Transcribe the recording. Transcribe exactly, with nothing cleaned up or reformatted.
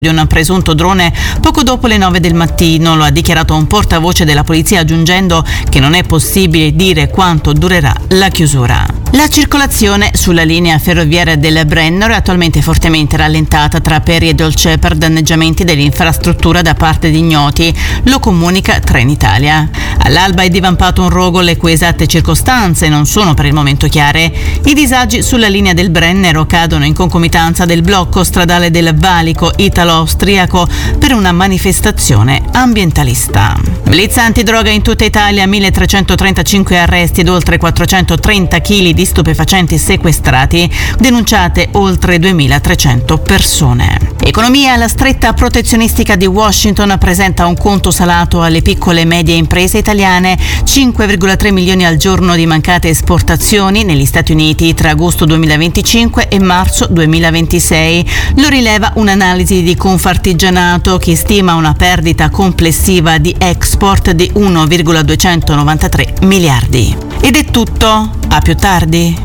di un presunto drone poco dopo le nove del mattino. Lo ha dichiarato un portavoce della polizia, aggiungendo che non è possibile dire quanto durerà la chiusura. La circolazione sulla linea ferroviaria del Brennero è attualmente fortemente rallentata tra Peri e Dolce per danneggiamenti dell'infrastruttura da parte di ignoti, lo comunica Trenitalia. All'alba è divampato un rogo, le cui esatte circostanze non sono per il momento chiare. I disagi sulla linea del Brennero cadono in concomitanza del blocco stradale del valico italo-austriaco per una manifestazione ambientalista. Blitz antidroga in tutta Italia, milletrecentotrentacinque arresti ed oltre quattrocentotrenta chili di stupefacenti sequestrati, denunciate oltre duemilatrecento persone. Economia. La stretta protezionistica di Washington presenta un conto salato alle piccole e medie imprese italiane, cinque virgola tre milioni al giorno di mancate esportazioni negli Stati Uniti tra agosto duemilaventicinque e marzo duemilaventisei. Lo rileva un'analisi di Confartigianato, che stima una perdita complessiva di export di uno virgola duecentonovantatré miliardi. Ed è tutto, a più tardi.